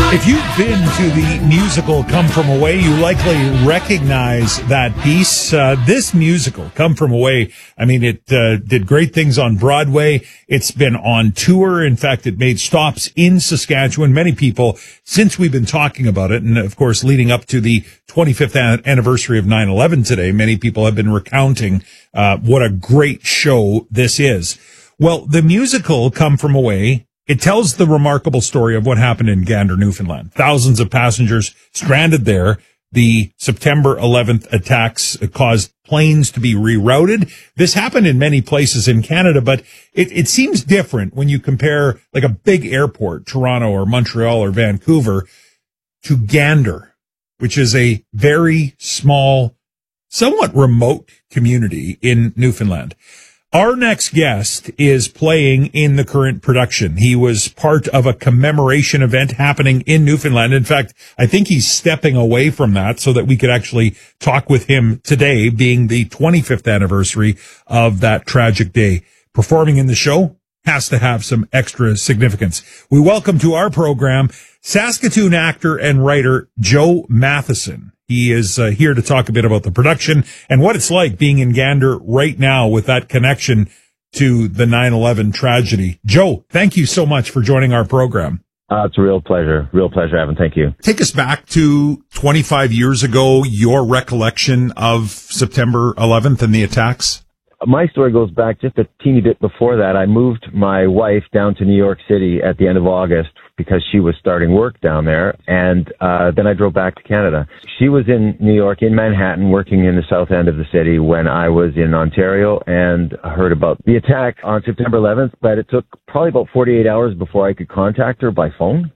If you've been to the musical Come From Away, you likely recognize that piece. This musical, Come From Away, I mean, it did great things on Broadway. It's been on tour. In fact, it made stops in Saskatchewan. Many people, since we've been talking about it, and of course, leading up to the 25th anniversary of 9/11 today, many people have been recounting what a great show this is. Well, the musical Come From Away, it tells the remarkable story of what happened in Gander, Newfoundland. Thousands of passengers stranded there. The September 11th attacks caused planes to be rerouted. This happened in many places in Canada, but it seems different when you compare like a big airport, Toronto or Montreal or Vancouver, to Gander, which is a very small, somewhat remote community in Newfoundland. Our next guest is playing in the current production. He was part of a commemoration event happening in Newfoundland. In fact, I think he's stepping away from that so that we could actually talk with him today, being the 25th anniversary of that tragic day. Performing in the show has to have some extra significance. We welcome to our program Saskatoon actor and writer Joe Matheson. He is here to talk a bit about the production and what it's like being in Gander right now with that connection to the 9/11 tragedy. Joe, thank you so much for joining our program. It's a real pleasure. Real pleasure, Evan. Thank you. Take us back to 25 years ago, your recollection of September 11th and the attacks. My story goes back just a teeny bit before that. I moved my wife down to New York City at the end of August because she was starting work down there, and then I drove back to Canada. She was in New York, in Manhattan, working in the south end of the city when I was in Ontario and heard about the attack on September 11th, but it took probably about 48 hours before I could contact her by phone.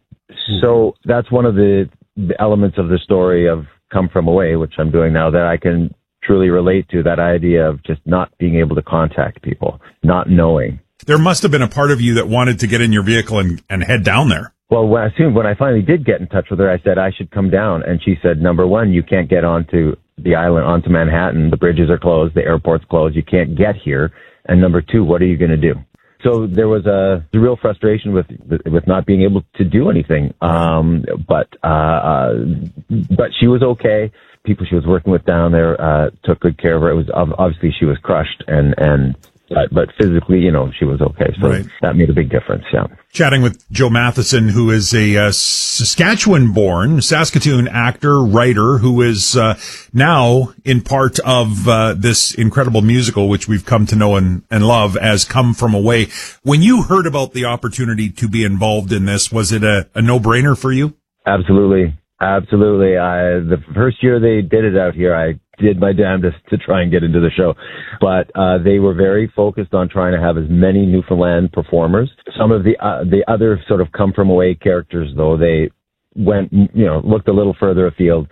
So that's one of the elements of the story of Come From Away, which I'm doing now, that I can truly relate to, that idea of just not being able to contact people, not knowing. There must have been a part of you that wanted to get in your vehicle and head down there. Well, when I finally did get in touch with her, I said I should come down. And she said, number one, you can't get onto the island, onto Manhattan. The bridges are closed. The airport's closed. You can't get here. And number two, what are you going to do? So there was a real frustration with not being able to do anything. But she was okay. People she was working with down there took good care of her. It was obviously she was crushed but physically, she was okay. So That made a big difference. Yeah. Chatting with Joe Matheson, who is a Saskatchewan-born Saskatoon actor, writer, who is now in part of this incredible musical, which we've come to know and love as Come From Away. When you heard about the opportunity to be involved in this, was it a no-brainer for you? Absolutely. Absolutely. The first year they did it out here, I did my damnedest to try and get into the show. But they were very focused on trying to have as many Newfoundland performers. Some of the other sort of Come From Away characters, though, they went, looked a little further afield.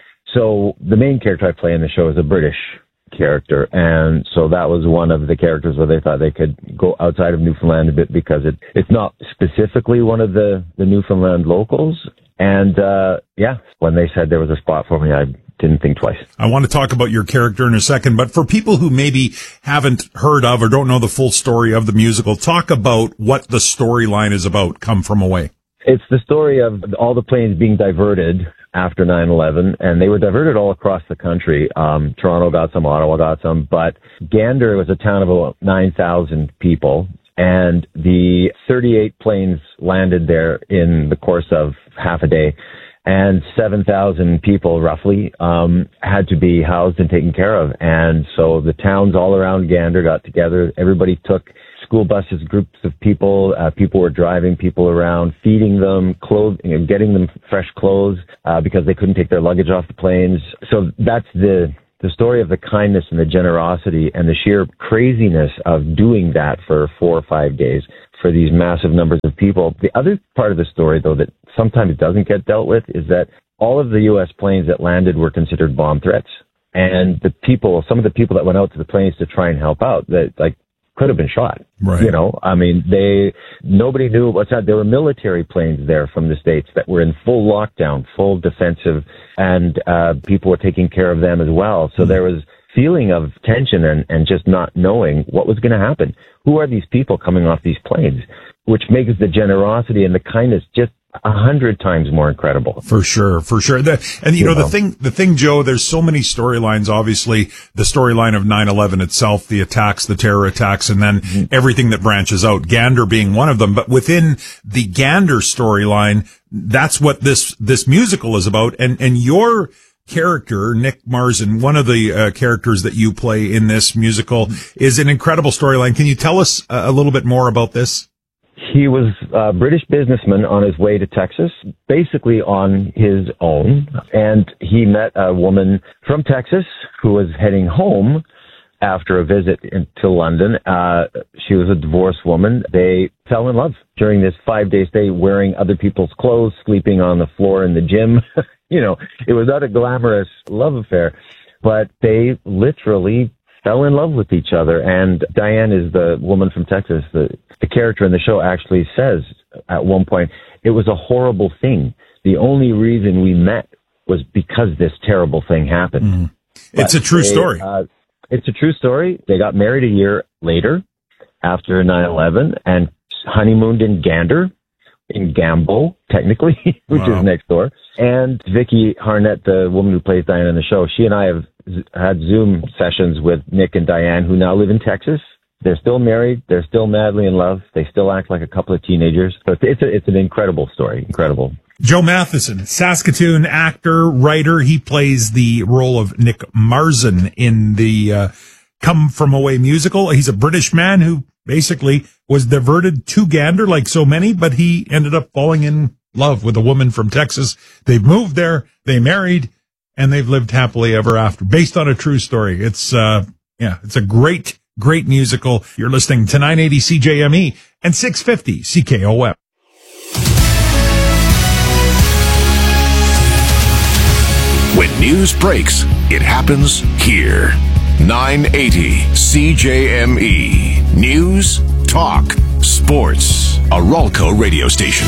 So the main character I play in the show is a British character, and so that was one of the characters where they thought they could go outside of Newfoundland a bit because it's not specifically one of the Newfoundland locals. And when they said there was a spot for me, I didn't think twice. I want to talk about your character in a second, but for people who maybe haven't heard of or don't know the full story of the musical, talk about what the storyline is about, Come From Away. It's the story of all the planes being diverted after 9/11, and they were diverted all across the country. Toronto got some, Ottawa got some, but Gander was a town of about 9,000 people, and the 38 planes landed there in the course of half a day, and 7,000 people roughly had to be housed and taken care of. And so the towns all around Gander got together. Everybody took school buses, groups of people. People were driving people around, feeding them, clothing, getting them fresh clothes because they couldn't take their luggage off the planes. So that's the story of the kindness and the generosity and the sheer craziness of doing that for 4 or 5 days for these massive numbers of people. The other part of the story, though, that sometimes doesn't get dealt with is that all of the U.S. planes that landed were considered bomb threats. And some of the people that went out to the planes to try and help out, that could have been shot. Right. Nobody knew what's that. There were military planes there from the States that were in full lockdown, full defensive, and people were taking care of them as well. So there was feeling of tension and just not knowing what was going to happen. Who are these people coming off these planes? Which makes the generosity and the kindness just 100 times more incredible. For sure. The thing, Joe, there's so many storylines, obviously, the storyline of 9/11 itself, the attacks, the terror attacks, and then everything that branches out, Gander being one of them. But within the Gander storyline, that's what this musical is about. And your character, Nick Marzan, one of the characters that you play in this musical, is an incredible storyline. Can you tell us a little bit more about this? He was a British businessman on his way to Texas, basically on his own, and he met a woman from Texas who was heading home after a visit to London. She was a divorced woman. They fell in love during this 5-day stay, wearing other people's clothes, sleeping on the floor in the gym. It was not a glamorous love affair, but they literally fell in love with each other. And Diane is the woman from Texas. The character in the show actually says at one point, it was a horrible thing. The only reason we met was because this terrible thing happened. Mm-hmm. It's a true story. It's a true story. They got married a year later after 9/11 and honeymooned in Gander, in Gambo, technically, which is next door. And Vicky Harnett, the woman who plays Diane in the show, she and I have had Zoom sessions with Nick and Diane, who now live in Texas. They're still married. They're still madly in love. They still act like a couple of teenagers. So it's an incredible story. Incredible. Joe Matheson, Saskatoon actor, writer. He plays the role of Nick Marzan in the Come From Away musical. He's a British man who basically was diverted to Gander like so many, but he ended up falling in love with a woman from Texas. They've moved there, they married, and they've lived happily ever after, based on a true story. It's a great musical. You're listening to 980 CJME and 650 CKOM. When news breaks, it happens here. 980 CJME. News, talk, sports. A Ralco radio station.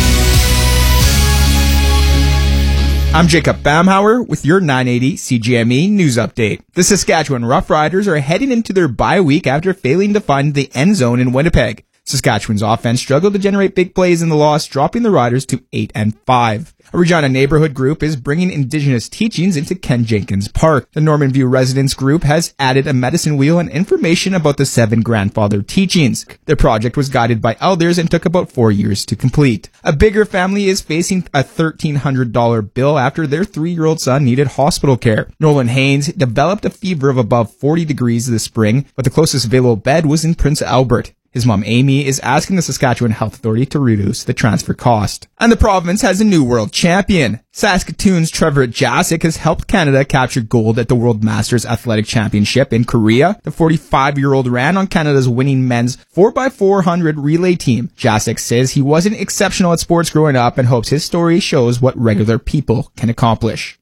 I'm Jacob Bamhauer with your 980 CGME news update. The Saskatchewan Roughriders are heading into their bye week after failing to find the end zone in Winnipeg. Saskatchewan's offense struggled to generate big plays in the loss, dropping the Riders to 8-5. A Regina neighborhood group is bringing Indigenous teachings into Ken Jenkins Park. The Norman View Residents Group has added a medicine wheel and information about the 7 grandfather teachings. The project was guided by elders and took about 4 years to complete. A bigger family is facing a $1,300 bill after their 3-year-old son needed hospital care. Nolan Haynes developed a fever of above 40 degrees this spring, but the closest available bed was in Prince Albert. His mom, Amy, is asking the Saskatchewan Health Authority to reduce the transfer cost. And the province has a new world champion. Saskatoon's Trevor Jasic has helped Canada capture gold at the World Masters Athletic Championship in Korea. The 45-year-old ran on Canada's winning men's 4x400 relay team. Jasic says he wasn't exceptional at sports growing up and hopes his story shows what regular people can accomplish.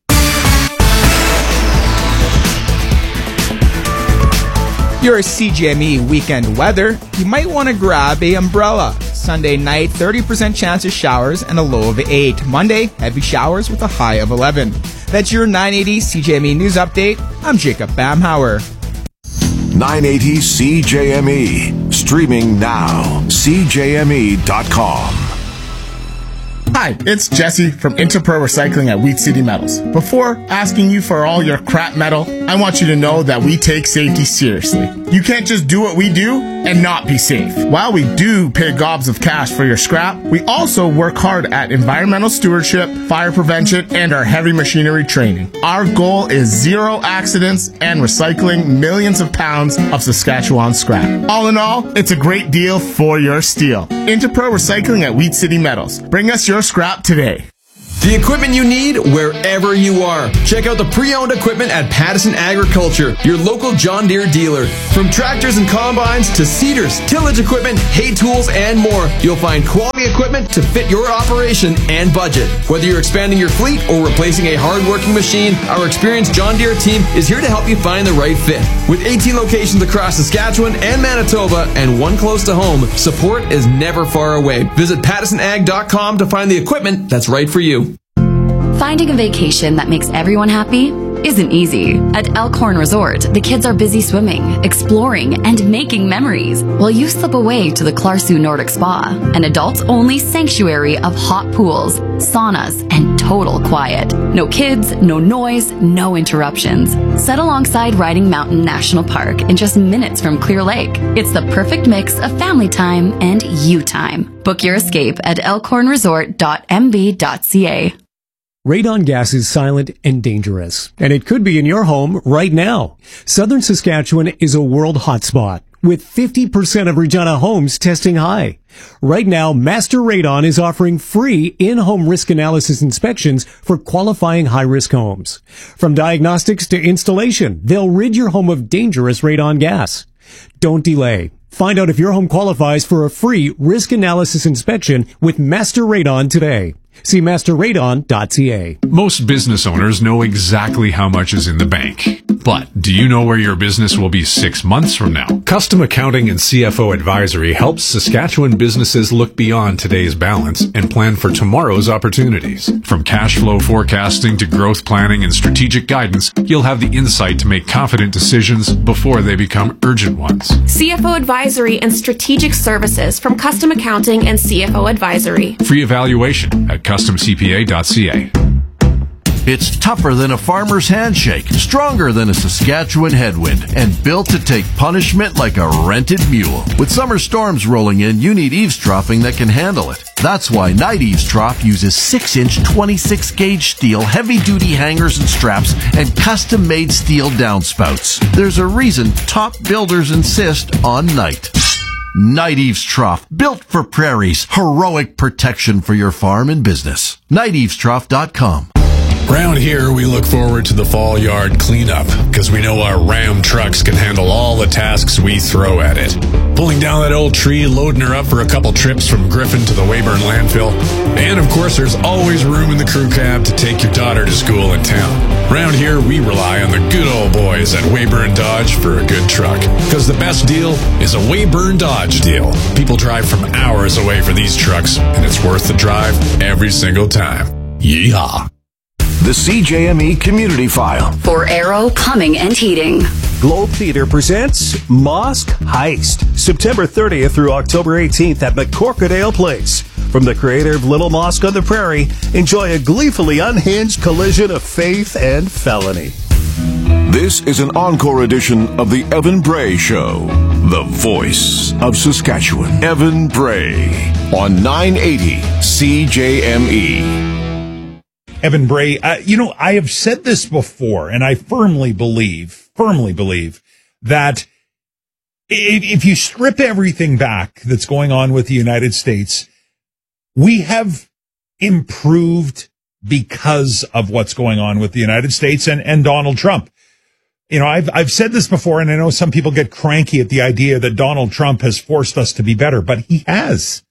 Your CGME weekend weather, you might want to grab a umbrella. Sunday night, 30% chance of showers and a low of 8. Monday, heavy showers with a high of 11. That's your 980 CGME news update. I'm Jacob Bamhauer. 980 CJME. Streaming now. CJME.com. Hi, it's Jesse from Interpro Recycling at Wheat City Metals. Before asking you for all your crap metal, I want you to know that we take safety seriously. You can't just do what we do and not be safe. While we do pay gobs of cash for your scrap, we also work hard at environmental stewardship, fire prevention, and our heavy machinery training. Our goal is 0 accidents and recycling millions of pounds of Saskatchewan scrap. All in all, it's a great deal for your steel. Interpro Recycling at Wheat City Metals. Bring us your scrap today. The equipment you need wherever you are. Check out the pre-owned equipment at Pattison Agriculture, your local John Deere dealer. From tractors and combines to seeders, tillage equipment, hay tools, and more, you'll find quality equipment to fit your operation and budget. Whether you're expanding your fleet or replacing a hard-working machine, our experienced John Deere team is here to help you find the right fit. With 18 locations across Saskatchewan and Manitoba and 1 close to home, support is never far away. Visit PattisonAg.com to find the equipment that's right for you. Finding a vacation that makes everyone happy? isn't easy. At Elkhorn Resort, the kids are busy swimming, exploring, and making memories, while you slip away to the Clarsu Nordic Spa, an adults-only sanctuary of hot pools, saunas, and total quiet. No kids, no noise, no interruptions. Set alongside Riding Mountain National Park in just minutes from Clear Lake. It's the perfect mix of family time and you time. Book your escape at elkhornresort.mb.ca. Radon gas is silent and dangerous, and it could be in your home right now. Southern Saskatchewan is a world hotspot, with 50% of Regina homes testing high. Right now, Master Radon is offering free in-home risk analysis inspections for qualifying high-risk homes. From diagnostics to installation, they'll rid your home of dangerous radon gas. Don't delay. Find out if your home qualifies for a free risk analysis inspection with Master Radon today. See masterradon.ca. Most business owners know exactly how much is in the bank. But do you know where your business will be 6 months from now? Custom Accounting and CFO Advisory helps Saskatchewan businesses look beyond today's balance and plan for tomorrow's opportunities. From cash flow forecasting to growth planning and strategic guidance, you'll have the insight to make confident decisions before they become urgent ones. CFO Advisory and Strategic Services from Custom Accounting and CFO Advisory. Free evaluation at customcpa.ca. It's tougher than a farmer's handshake, stronger than a Saskatchewan headwind, and built to take punishment like a rented mule. With summer storms rolling in, you need eavesdropping that can handle it. That's why Night Eaves Trough uses 6-inch 26-gauge steel, heavy-duty hangers and straps, and custom-made steel downspouts. There's a reason top builders insist on Night. Night Eaves Trough, built for prairies, heroic protection for your farm and business. NightEavesTrough.com. Around here, we look forward to the fall yard cleanup because we know our Ram trucks can handle all the tasks we throw at it. Pulling down that old tree, loading her up for a couple trips from Griffin to the Weyburn landfill. And of course, there's always room in the crew cab to take your daughter to school in town. Around here, we rely on the good old boys at Weyburn Dodge for a good truck. Because the best deal is a Weyburn Dodge deal. People drive from hours away for these trucks, and it's worth the drive every single time. Yeehaw. The CJME Community File. For Aero Plumbing and Heating. Globe Theater presents Mosque Heist, September 30th through October 18th at McCorkadale Place. From the creator of Little Mosque on the Prairie, enjoy a gleefully unhinged collision of faith and felony. This is an encore edition of the Evan Bray Show, the voice of Saskatchewan. Evan Bray on 980 CJME. Evan Bray, I have said this before, and I firmly believe that if you strip everything back that's going on with the United States, we have improved because of what's going on with the United States and Donald Trump. You know, I've said this before, and I know some people get cranky at the idea that Donald Trump has forced us to be better, but he has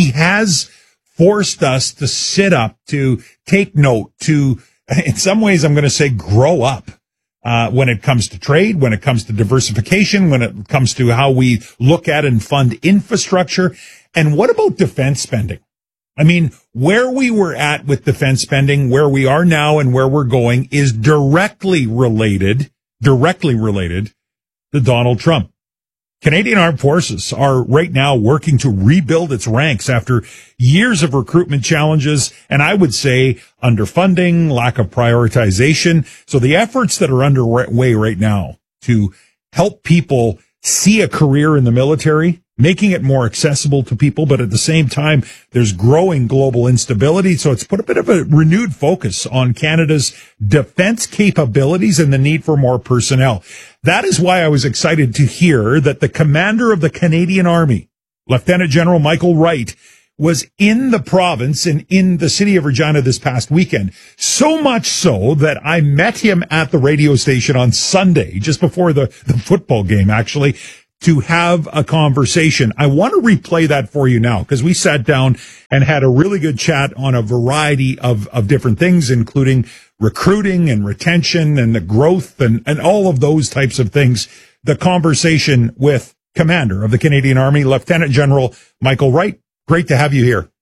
forced us to sit up, to take note, to, in some ways, I'm going to say, grow up, when it comes to trade, when it comes to diversification, when it comes to how we look at and fund infrastructure. And what about defense spending? I mean, where we were at with defense spending, where we are now and where we're going is directly related to Donald Trump. Canadian Armed Forces are right now working to rebuild its ranks after years of recruitment challenges and I would say underfunding, lack of prioritization. So the efforts that are underway right now to help people see a career in the military, making it more accessible to people, but at the same time, there's growing global instability. So it's put a bit of a renewed focus on Canada's defense capabilities and the need for more personnel. That is why I was excited to hear that the commander of the Canadian Army, Lieutenant General Michael Wright, was in the province and in the city of Regina this past weekend. So much so that I met him at the radio station on Sunday, just before the football game, actually, to have a conversation. I want to replay that for you now because we sat down and had a really good chat on a variety of different things, including recruiting and retention and the growth and all of those types of things. The conversation with Commander of the Canadian Army, Lieutenant General Michael Wright. Great to have you here.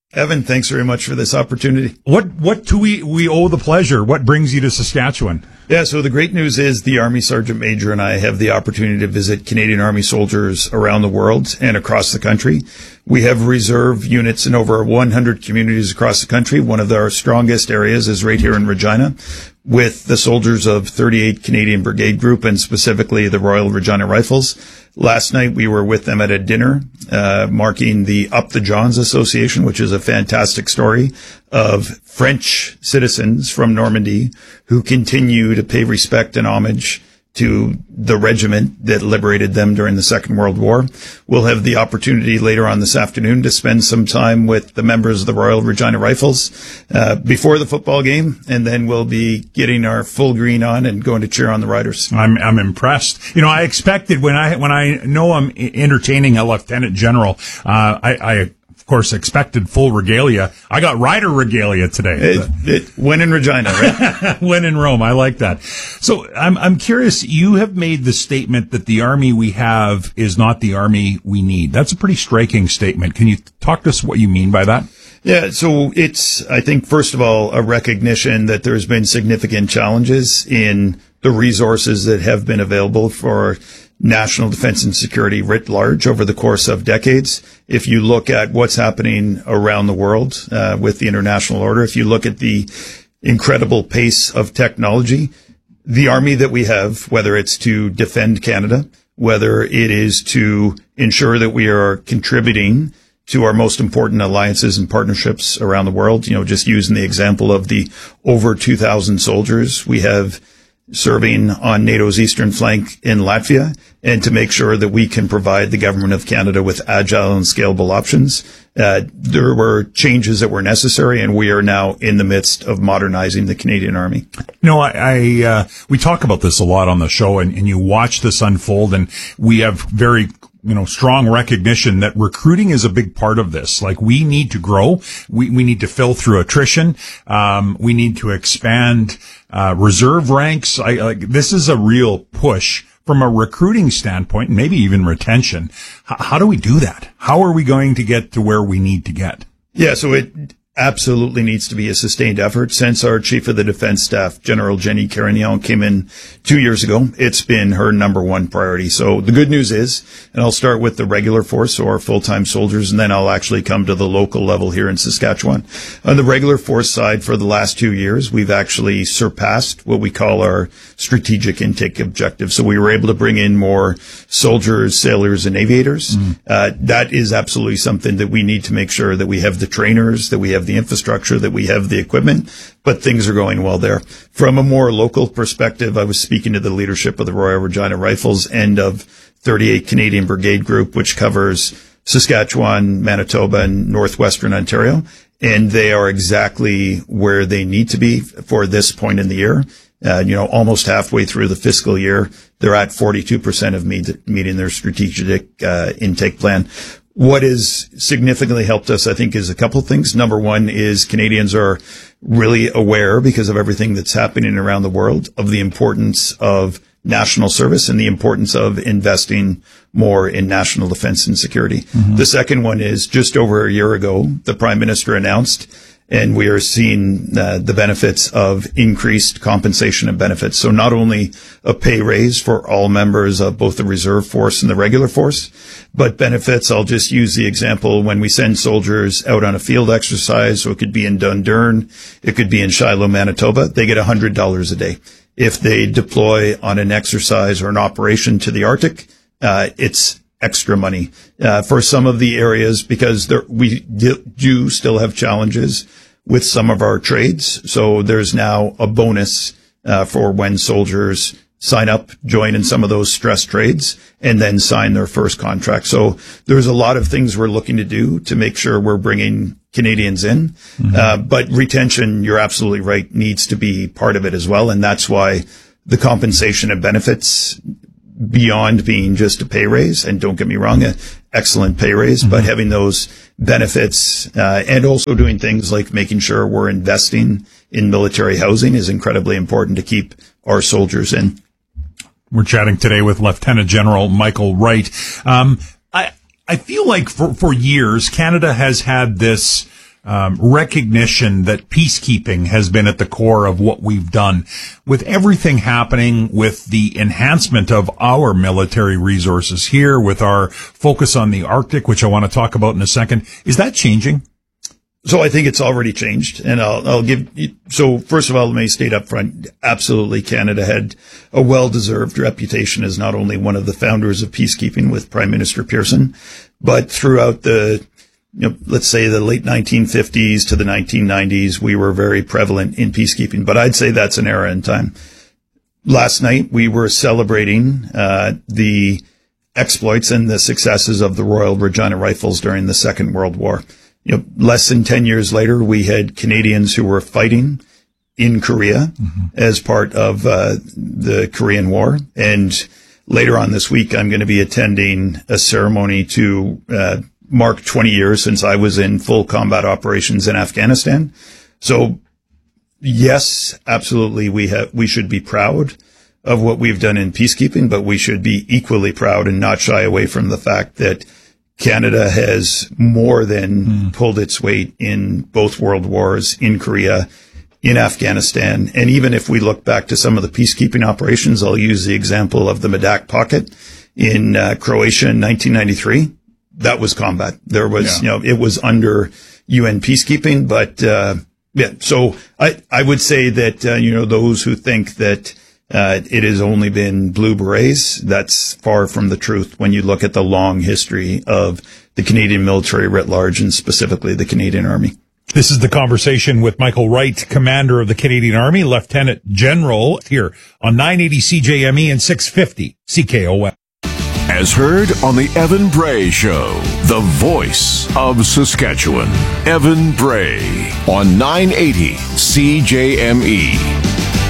Evan, thanks very much for this opportunity. What do we owe the pleasure? What brings you to Saskatchewan? Yeah, so the great news is the Army Sergeant Major and I have the opportunity to visit Canadian Army soldiers around the world and across the country. We have reserve units in over 100 communities across the country. One of our strongest areas is right here in Regina with the soldiers of 38 Canadian Brigade Group and specifically the Royal Regina Rifles. Last night we were with them at a dinner marking the Up the Johns Association, which is a fantastic story of French citizens from Normandy who continue to pay respect and homage to the regiment that liberated them during the Second World War. We'll have the opportunity later on this afternoon to spend some time with the members of the Royal Regina Rifles before the football game, and then we'll be getting our full green on and going to cheer on the Riders. I'm impressed. You know, I expected when I know I'm entertaining a lieutenant general, I of course, expected full regalia. I got rider regalia today. When in Regina, right? When in Rome. I like that. So I'm curious. You have made the statement that the army we have is not the army we need. That's a pretty striking statement. Can you talk to us what you mean by that? Yeah, so it's, I think, first of all, a recognition that there's been significant challenges in the resources that have been available for national defense and security writ large over the course of decades. If you look at what's happening around the world with the international order, if you look at the incredible pace of technology, the army that we have, whether it's to defend Canada, whether it is to ensure that we are contributing to our most important alliances and partnerships around the world, you know, just using the example of the over 2,000 soldiers we have serving on NATO's eastern flank in Latvia, and to make sure that we can provide the government of Canada with agile and scalable options. There were changes that were necessary, and we are now in the midst of modernizing the Canadian Army. You know, we talk about this a lot on the show, and you watch this unfold, and we have very strong recognition that recruiting is a big part of this. Like, we need to grow. We need to fill through attrition. We need to expand, reserve ranks. This is a real push from a recruiting standpoint, and maybe even retention. How do we do that? How are we going to get to where we need to get? Yeah, so it absolutely needs to be a sustained effort. Since our Chief of the Defense Staff, General Jenny Carignan, came in 2 years ago, it's been her number one priority. So the good news is, and I'll start with the regular force, so our full-time soldiers, and then I'll actually come to the local level here in Saskatchewan. On the regular force side, for the last 2 years, we've actually surpassed what we call our strategic intake objective. So we were able to bring in more soldiers, sailors, and aviators. That is absolutely something that we need to make sure that we have the trainers, that we have the infrastructure, that we have the equipment, but things are going well there. From a more local perspective, I was speaking to the leadership of the Royal Regina Rifles and of 38 Canadian Brigade Group, which covers Saskatchewan, Manitoba, and northwestern Ontario, and they are exactly where they need to be for this point in the year. Almost halfway through the fiscal year, they're at 42% of meeting their strategic intake plan. What has significantly helped us, I think, is a couple of things. Number one is Canadians are really aware, because of everything that's happening around the world, of the importance of national service and the importance of investing more in national defense and security. The second one is, just over a year ago, the Prime Minister announced, and we are seeing the benefits of increased compensation and benefits. So not only a pay raise for all members of both the reserve force and the regular force, but benefits. I'll just use the example when we send soldiers out on a field exercise. So it could be in Dundurn, it could be in Shiloh, Manitoba. They get $100 a day. If they deploy on an exercise or an operation to the Arctic, it's extra money for some of the areas, because we do still have challenges with some of our trades. So there's now a bonus for when soldiers sign up, join in some of those stress trades, and then sign their first contract. So there's a lot of things we're looking to do to make sure we're bringing Canadians in. But retention, you're absolutely right, needs to be part of it as well. And that's why the compensation and benefits, beyond being just a pay raise, and don't get me wrong, an excellent pay raise, but having those benefits and also doing things like making sure we're investing in military housing is incredibly important to keep our soldiers in. We're chatting today with Lieutenant General Michael Wright. I feel like for years, Canada has had this recognition that peacekeeping has been at the core of what we've done. With everything happening, with the enhancement of our military resources here, with our focus on the Arctic, which I want to talk about in a second, is that changing? So I think it's already changed, and I'll give. So first of all, let me state up front: absolutely, Canada had a well-deserved reputation as not only one of the founders of peacekeeping with Prime Minister Pearson, but throughout the, let's say the late 1950s to the 1990s, we were very prevalent in peacekeeping. But I'd say that's an era in time. Last night we were celebrating the exploits and the successes of the Royal Regina Rifles during the Second World War. Less than 10 years later, we had Canadians who were fighting in Korea as part of the Korean War. And later on this week, I'm going to be attending a ceremony to mark 20 years since I was in full combat operations in Afghanistan. So, yes, absolutely, we should be proud of what we've done in peacekeeping, but we should be equally proud and not shy away from the fact that Canada has more than pulled its weight in both world wars, in Korea, in Afghanistan. And even if we look back to some of the peacekeeping operations, I'll use the example of the Medak Pocket in Croatia in 1993. That was combat. There was, it was under UN peacekeeping, but, so I would say that, those who think that it has only been blue berets, that's far from the truth when you look at the long history of the Canadian military writ large, and specifically the Canadian Army. This is the conversation with Michael Wright, Commander of the Canadian Army, Lieutenant General, here on 980 CJME and 650 CKOM. As heard on the Evan Bray Show, the voice of Saskatchewan. Evan Bray on 980 CJME.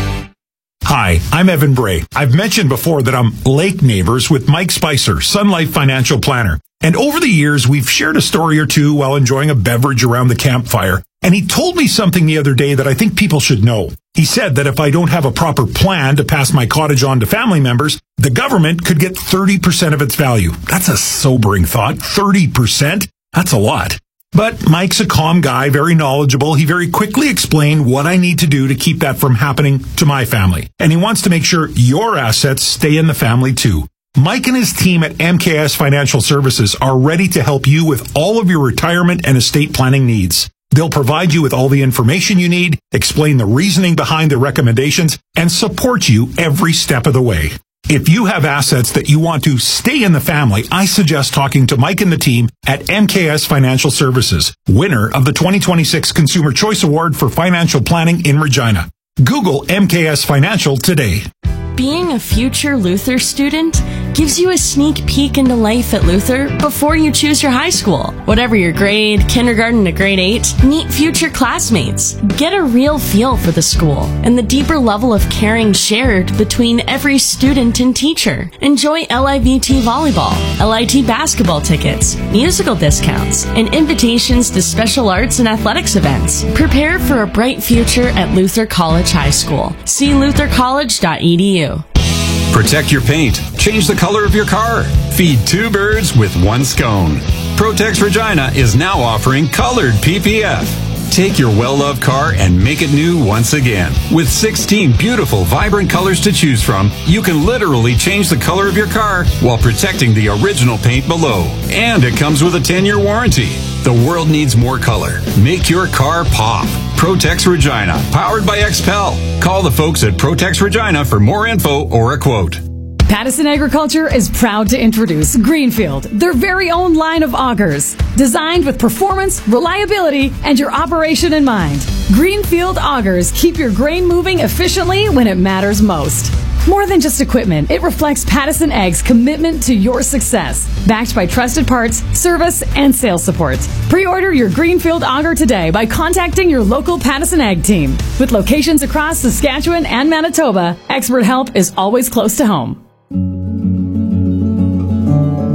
Hi, I'm Evan Bray. I've mentioned before that I'm lake neighbors with Mike Spicer, Sun Life Financial Planner. And over the years, we've shared a story or two while enjoying a beverage around the campfire. And he told me something the other day that I think people should know. He said that if I don't have a proper plan to pass my cottage on to family members, the government could get 30% of its value. That's a sobering thought. 30%? That's a lot. But Mike's a calm guy, very knowledgeable. He very quickly explained what I need to do to keep that from happening to my family. And he wants to make sure your assets stay in the family too. Mike and his team at MKS Financial Services are ready to help you with all of your retirement and estate planning needs. They'll provide you with all the information you need, explain the reasoning behind the recommendations, and support you every step of the way. If you have assets that you want to stay in the family, I suggest talking to Mike and the team at MKS Financial Services, winner of the 2026 Consumer Choice Award for Financial Planning in Regina. Google MKS Financial today. Being a future Luther student gives you a sneak peek into life at Luther before you choose your high school. Whatever your grade, kindergarten to grade 8, meet future classmates. Get a real feel for the school and the deeper level of caring shared between every student and teacher. Enjoy LIVT volleyball, LIT basketball tickets, musical discounts, and invitations to special arts and athletics events. Prepare for a bright future at Luther College High School. See luthercollege.edu. Protect your paint. Change the color of your car. Feed two birds with one scone. Protex Regina is now offering colored PPF. Take your well-loved car and make it new once again. With 16 beautiful, vibrant colors to choose from, you can literally change the color of your car while protecting the original paint below. And it comes with a 10-year warranty. The world needs more color. Make your car pop. Protex Regina, powered by XPEL. Call the folks at Protex Regina for more info or a quote. Pattison Agriculture is proud to introduce Greenfield, their very own line of augers, designed with performance, reliability, and your operation in mind. Greenfield augers keep your grain moving efficiently when it matters most. More than just equipment, it reflects Pattison Ag's commitment to your success, backed by trusted parts, service, and sales support. Pre-order your Greenfield auger today by contacting your local Pattison Ag team. With locations across Saskatchewan and Manitoba, expert help is always close to home.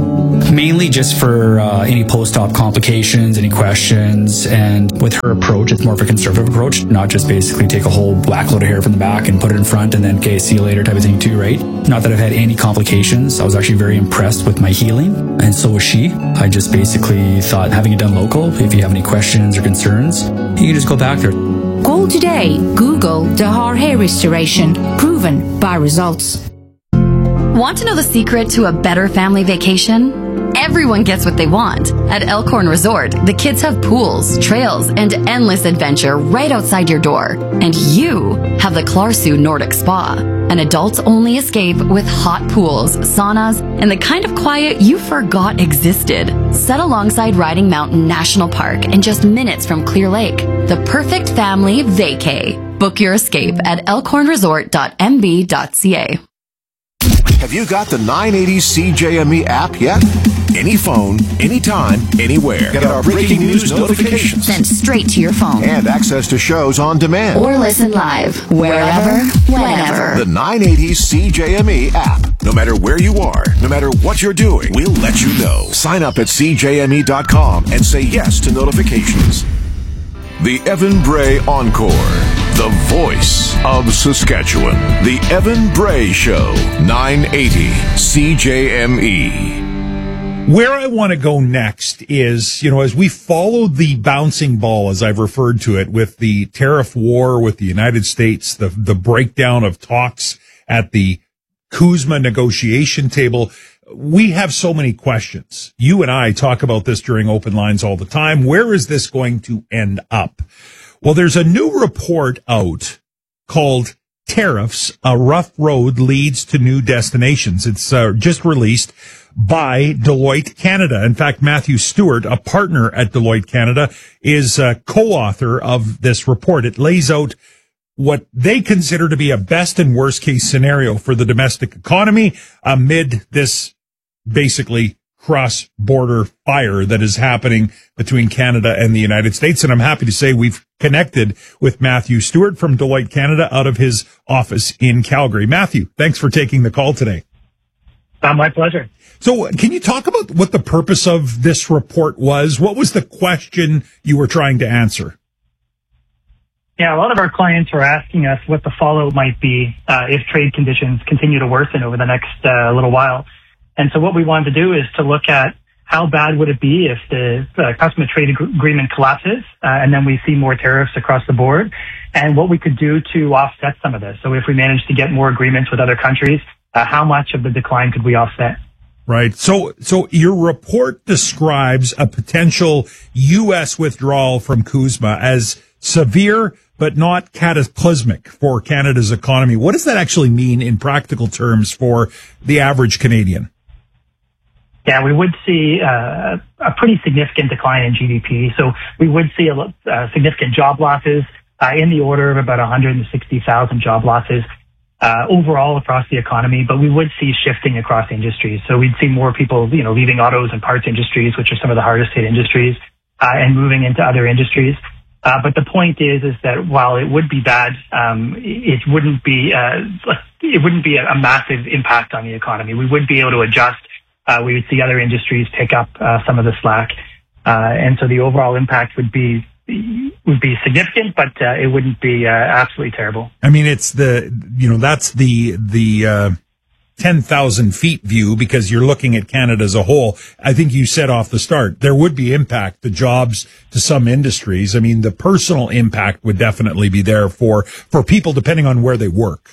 mainly just for any post-op complications, any questions. And with her approach, it's more of a conservative approach, not just basically take a whole whack load of hair from the back and put it in front and then, okay, see you later type of thing too, right? Not that I've had any complications. I was actually very impressed with my healing, and so was she. I just basically thought, having it done local, if you have any questions or concerns, you can just go back there. Call today. Google Dahar Hair Restoration. Proven by results. Want to know the secret to a better family vacation? Everyone gets what they want. At Elkhorn Resort, the kids have pools, trails, and endless adventure right outside your door. And you have the Clarsu Nordic Spa, an adults-only escape with hot pools, saunas, and the kind of quiet you forgot existed. Set alongside Riding Mountain National Park and just minutes from Clear Lake. The perfect family vacay. Book your escape at elkhornresort.mb.ca. Have you got the 980 CJME app yet? Any phone, anytime, anywhere. Get our breaking news notifications sent straight to your phone. And access to shows on demand. Or listen live, wherever, whenever. The 980 CJME app. No matter where you are, no matter what you're doing, we'll let you know. Sign up at CJME.com and say yes to notifications. The Evan Bray Encore. The voice of Saskatchewan. The Evan Bray Show. 980 CJME. Where I want to go next is, as we follow the bouncing ball, as I've referred to it, with the tariff war with the United States, the breakdown of talks at the CUSMA negotiation table, we have so many questions. You and I talk about this during open lines all the time. Where is this going to end up? Well, there's a new report out called Tariffs, A Rough Road Leads to New Destinations. It's just released by Deloitte Canada. In fact, Matthew Stewart, a partner at Deloitte Canada, is a co-author of this report. It lays out what they consider to be a best and worst case scenario for the domestic economy amid this basically cross-border fire that is happening between Canada and the United States. And I'm happy to say we've connected with Matthew Stewart from Deloitte Canada out of his office in Calgary. Matthew, thanks for taking the call today. My pleasure. So can you talk about what the purpose of this report was? What was the question you were trying to answer? Yeah, a lot of our clients are asking us what the fallout might be if trade conditions continue to worsen over the next little while. And so what we wanted to do is to look at how bad would it be if the customer trade agreement collapses and then we see more tariffs across the board, and what we could do to offset some of this. So if we manage to get more agreements with other countries, how much of the decline could we offset? Right. So your report describes a potential U.S. withdrawal from CUSMA as severe but not cataclysmic for Canada's economy. What does that actually mean in practical terms for the average Canadian? Yeah, we would see a pretty significant decline in GDP. So we would see significant job losses in the order of about 160,000 job losses overall across the economy. But we would see shifting across industries. So we'd see more people, leaving autos and parts industries, which are some of the hardest hit industries, and moving into other industries. But the point is that while it would be bad, it wouldn't be a massive impact on the economy. We would be able to adjust. We would see other industries pick up some of the slack, and so the overall impact would be significant, but it wouldn't be absolutely terrible. I mean, it's that's the 10,000 feet view, because you're looking at Canada as a whole. I think you said off the start, there would be impact to jobs, to some industries. I mean, the personal impact would definitely be there for people depending on where they work.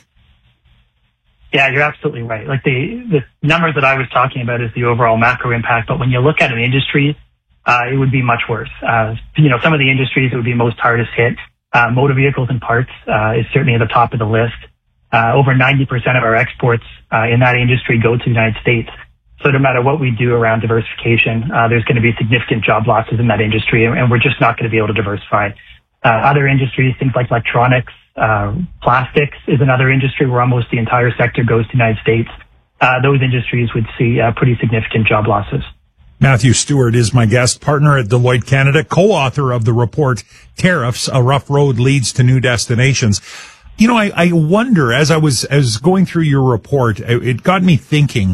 Yeah, you're absolutely right. Like the numbers that I was talking about is the overall macro impact, but when you look at an industry, it would be much worse. Some of the industries that would be most hardest hit, motor vehicles and parts is certainly at the top of the list. Over 90% of our exports in that industry go to the United States. So no matter what we do around diversification, there's going to be significant job losses in that industry, and we're just not going to be able to diversify. Other industries, things like electronics, plastics is another industry where almost the entire sector goes to the United States. Those industries would see pretty significant job losses. Matthew Stewart is my guest, partner at Deloitte Canada, co-author of the report Tariffs, A Rough Road Leads to New Destinations. I wonder, as I was going through your report, it got me thinking,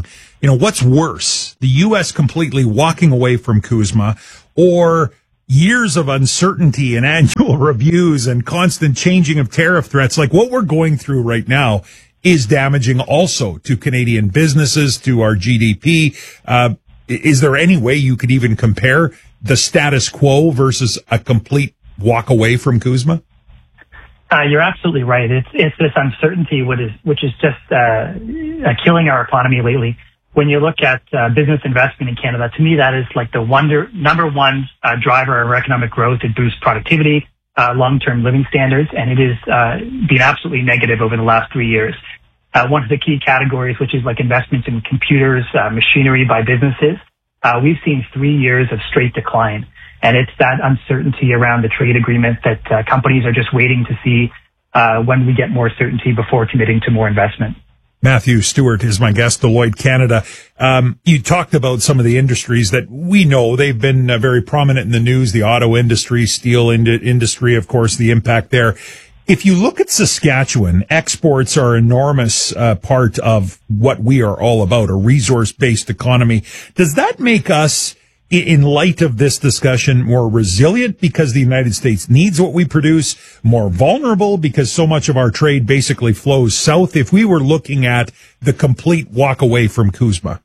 what's worse, the U.S. completely walking away from CUSMA or years of uncertainty and annual reviews and constant changing of tariff threats like what we're going through right now is damaging also to Canadian businesses, to our GDP. Is there any way you could even compare the status quo versus a complete walk away from CUSMA? You're absolutely right. It's this uncertainty which is just killing our economy lately. When you look at business investment in Canada, to me that is like the number one driver of our economic growth. It boosts productivity, long-term living standards, and it has been absolutely negative over the last 3 years. One of the key categories, which is like investments in computers, machinery by businesses, we've seen 3 years of straight decline. And it's that uncertainty around the trade agreement that companies are just waiting to see when we get more certainty before committing to more investment. Matthew Stewart is my guest, Deloitte Canada. You talked about some of the industries that we know they've been very prominent in the news, the auto industry, steel industry, of course, the impact there. If you look at Saskatchewan, exports are an enormous part of what we are all about, a resource-based economy. Does that make us, in light of this discussion, more resilient because the United States needs what we produce, more vulnerable because so much of our trade basically flows south, if we were looking at the complete walk away from CUSMA?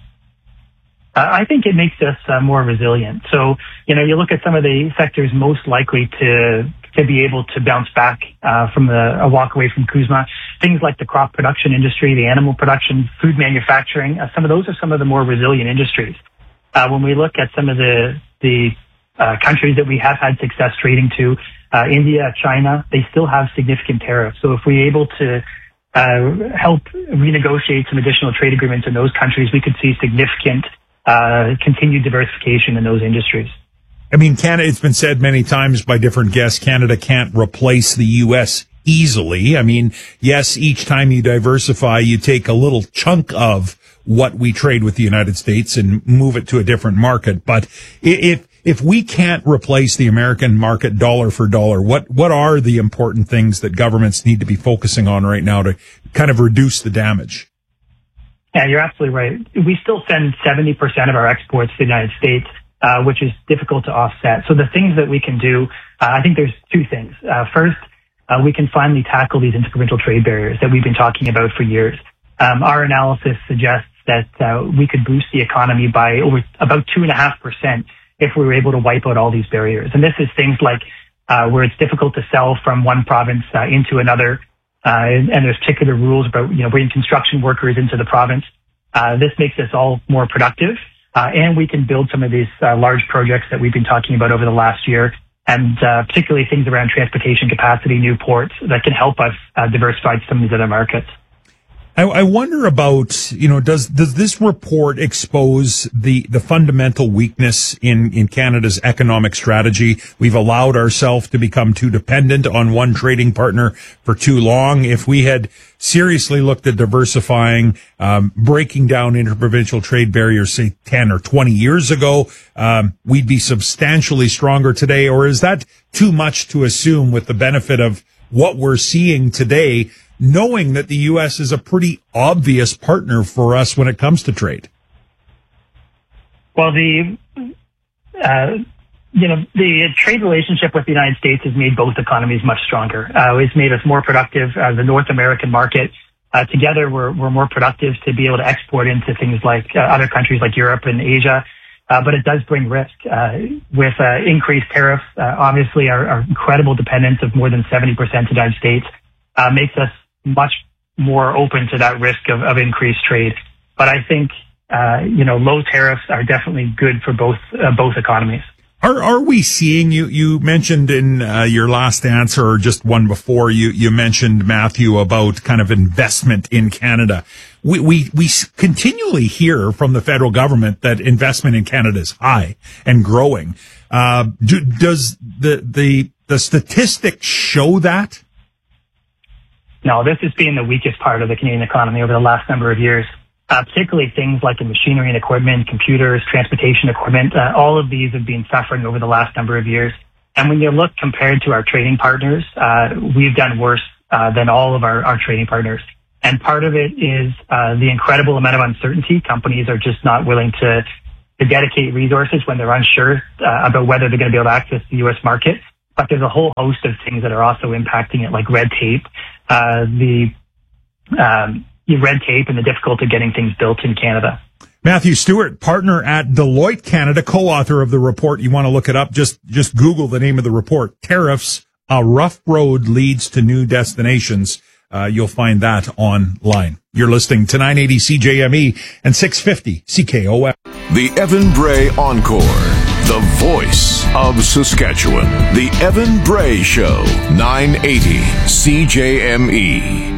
I think it makes us more resilient. So, you look at some of the sectors most likely to be able to bounce back from a walk away from CUSMA. Things like the crop production industry, the animal production, food manufacturing, some of those are some of the more resilient industries. When we look at some of the countries that we have had success trading to, India, China, they still have significant tariffs. So if we're able to help renegotiate some additional trade agreements in those countries, we could see significant continued diversification in those industries. I mean, Canada, it's been said many times by different guests, Canada can't replace the U.S. easily. I mean, yes, each time you diversify, you take a little chunk of what we trade with the United States and move it to a different market. But if we can't replace the American market dollar for dollar, what are the important things that governments need to be focusing on right now to kind of reduce the damage? Yeah, you're absolutely right. We still send 70% of our exports to the United States, which is difficult to offset. So the things that we can do, I think there's two things. First, we can finally tackle these interprovincial trade barriers that we've been talking about for years. Our analysis suggests that we could boost the economy by over about 2.5% if we were able to wipe out all these barriers. And this is things like where it's difficult to sell from one province into another, and there's particular rules about bringing construction workers into the province. This makes us all more productive, and we can build some of these large projects that we've been talking about over the last year, and particularly things around transportation capacity, new ports that can help us diversify some of these other markets. I wonder about, does this report expose the fundamental weakness in Canada's economic strategy? We've allowed ourselves to become too dependent on one trading partner for too long. If we had seriously looked at diversifying, breaking down interprovincial trade barriers, say 10 or 20 years ago, we'd be substantially stronger today. Or is that too much to assume with the benefit of what we're seeing today, knowing that the U.S. is a pretty obvious partner for us when it comes to trade? Well, the trade relationship with the United States has made both economies much stronger. It's made us more productive. The North American market, together, we're more productive to be able to export into things like other countries like Europe and Asia. But it does bring risk. With increased tariffs, obviously our incredible dependence of more than 70% to the United States makes us much more open to that risk of increased trade. But I think, low tariffs are definitely good for both economies. Are we seeing, you mentioned in your last answer, or just one before, you mentioned, Matthew, about kind of investment in Canada. We continually hear from the federal government that investment in Canada is high and growing. Does the statistics show that? No, this has been the weakest part of the Canadian economy over the last number of years, particularly things like in machinery and equipment, computers, transportation equipment. All of these have been suffering over the last number of years. And when you look compared to our trading partners, we've done worse than all of our trading partners. And part of it is the incredible amount of uncertainty. Companies are just not willing to dedicate resources when they're unsure about whether they're going to be able to access the U.S. market. But there's a whole host of things that are also impacting it, like red tape, the red tape and the difficulty of getting things built in Canada. Matthew Stewart, partner at Deloitte Canada, co-author of the report. You want to look it up, just Google the name of the report. Tariffs, a rough road leads to new destinations. You'll find that online. You're listening to 980 CJME and 650 CKOF. The Evan Bray Encore, the voice of Saskatchewan. The Evan Bray Show, 980 CJME.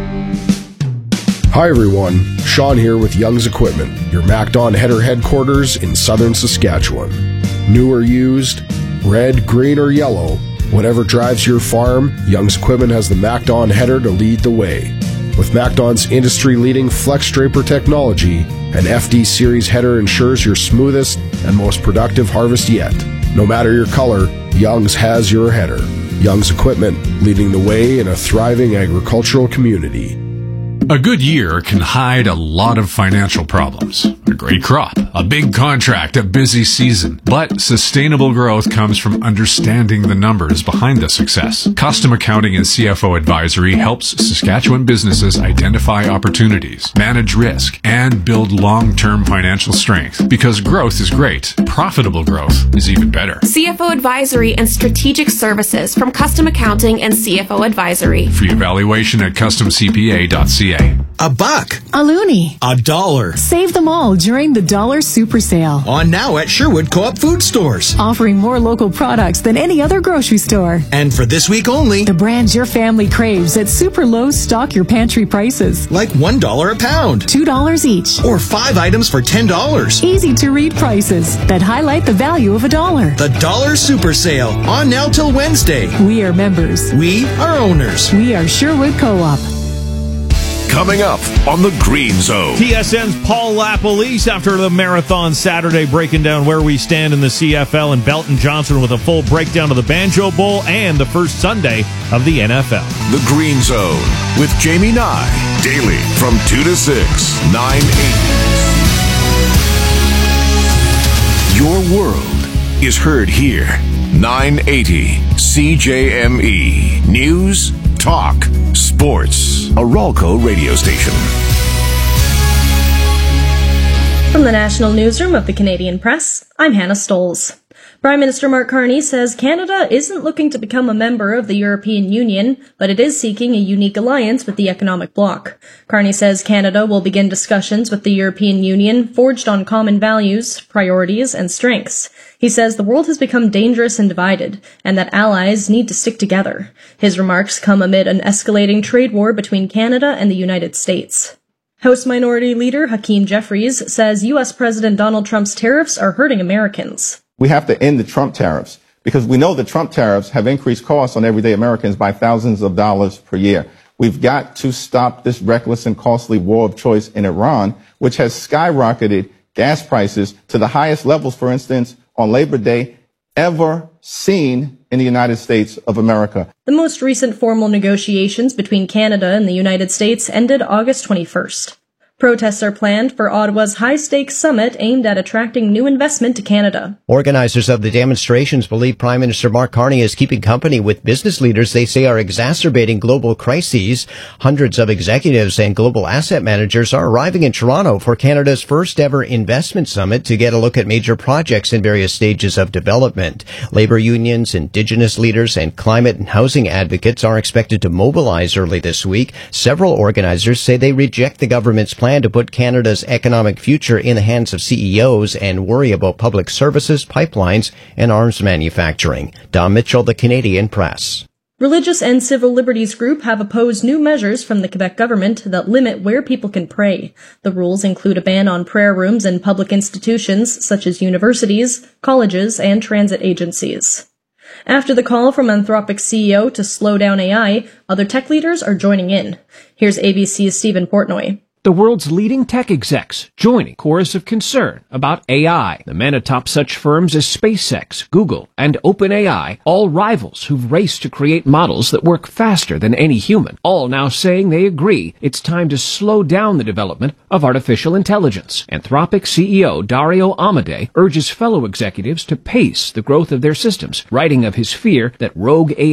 Hi everyone, Sean here with Young's Equipment, your MacDon header headquarters in southern Saskatchewan. New or used, red, green, or yellow, whatever drives your farm, Young's Equipment has the MacDon header to lead the way. With MacDon's industry-leading Flex Draper technology, an FD Series header ensures your smoothest and most productive harvest yet. No matter your color, Young's has your header. Young's Equipment, leading the way in a thriving agricultural community. A good year can hide a lot of financial problems. A great crop, a big contract, a busy season. But sustainable growth comes from understanding the numbers behind the success. Custom Accounting and CFO Advisory helps Saskatchewan businesses identify opportunities, manage risk, and build long-term financial strength. Because growth is great, profitable growth is even better. CFO Advisory and Strategic Services from Custom Accounting and CFO Advisory. Free evaluation at customcpa.ca. $1. A loonie. $1. Save them all during the Dollar Super Sale. On now at Sherwood Co-op Food Stores. Offering more local products than any other grocery store. And for this week only, the brands your family craves at super low stock your pantry prices. Like $1 a pound. $2 each. Or 5 items for $10. Easy to read prices that highlight the value of $1. The Dollar Super Sale. On now till Wednesday. We are members. We are owners. We are Sherwood Co-op. Coming up on the Green Zone. TSN's Paul LaPolice after the Marathon Saturday, breaking down where we stand in the CFL, and Belton Johnson with a full breakdown of the Banjo Bowl and the first Sunday of the NFL. The Green Zone with Jamie Nye, daily from 2 to 6, 980. Your world is heard here. 980 CJME. News, talk, sports. A Ralco radio station. From the National Newsroom of the Canadian Press, I'm Hannah Stoles. Prime Minister Mark Carney says Canada isn't looking to become a member of the European Union, but it is seeking a unique alliance with the economic bloc. Carney says Canada will begin discussions with the European Union forged on common values, priorities, and strengths. He says the world has become dangerous and divided, and that allies need to stick together. His remarks come amid an escalating trade war between Canada and the United States. House Minority Leader Hakeem Jeffries says U.S. President Donald Trump's tariffs are hurting Americans. We have to end the Trump tariffs because we know the Trump tariffs have increased costs on everyday Americans by thousands of dollars per year. We've got to stop this reckless and costly war of choice in Iran, which has skyrocketed gas prices to the highest levels, for instance, on Labor Day ever seen in the United States of America. The most recent formal negotiations between Canada and the United States ended August 21st. Protests are planned for Ottawa's high-stakes summit aimed at attracting new investment to Canada. Organizers of the demonstrations believe Prime Minister Mark Carney is keeping company with business leaders they say are exacerbating global crises. Hundreds of executives and global asset managers are arriving in Toronto for Canada's first-ever investment summit to get a look at major projects in various stages of development. Labor unions, Indigenous leaders, and climate and housing advocates are expected to mobilize early this week. Several organizers say they reject the government's plan to put Canada's economic future in the hands of CEOs and worry about public services, pipelines, and arms manufacturing. Don Mitchell, The Canadian Press. Religious and civil liberties group have opposed new measures from the Quebec government that limit where people can pray. The rules include a ban on prayer rooms in public institutions such as universities, colleges, and transit agencies. After the call from Anthropic's CEO to slow down AI, other tech leaders are joining in. Here's ABC's Stephen Portnoy. The world's leading tech execs joining chorus of concern about AI. The men atop such firms as SpaceX, Google, and OpenAI, all rivals who've raced to create models that work faster than any human, all now saying they agree it's time to slow down the development of artificial intelligence. Anthropic CEO Dario Amodei urges fellow executives to pace the growth of their systems, writing of his fear that rogue AI